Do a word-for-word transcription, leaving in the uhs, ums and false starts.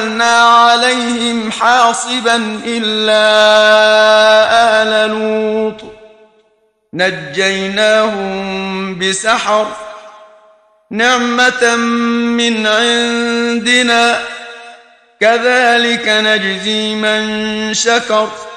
عليهم حاصبا إلا آل لوط نجيناهم بسحر نعمة من عندنا كذلك نجزي من شكر